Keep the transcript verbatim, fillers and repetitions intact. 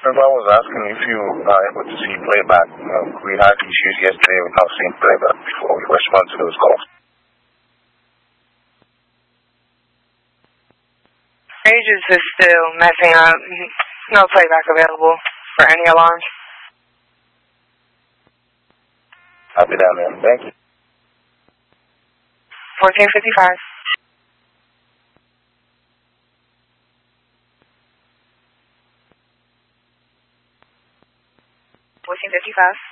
If I was asking if you are able to see playback, um, we had issues yesterday with not seeing playback before we respond to those calls. Aegis is still messing up. No playback available for any alarms. Copy down there. Thank you. fourteen fifty-five. fourteen fifty-five.